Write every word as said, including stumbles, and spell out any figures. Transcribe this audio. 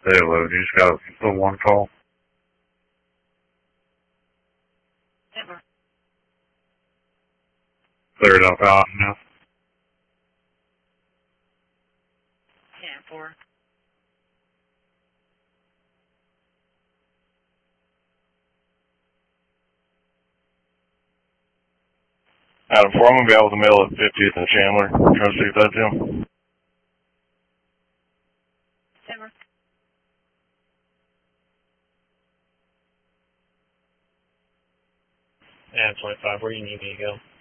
Hey, Lou, you just got the one call. Never. Cleared up out now. ten four. Adam four, I'm going to be out with the mail at fiftieth and Chandler. Trying to see if that's him. Never. Yeah, twenty-five, where do you need me to go?